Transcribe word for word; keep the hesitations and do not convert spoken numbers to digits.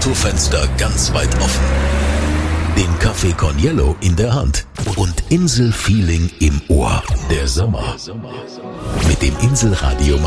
Autofenster ganz weit offen, den Kaffee Corniello in der Hand und Inselfeeling im Ohr. Der Sommer mit dem Inselradio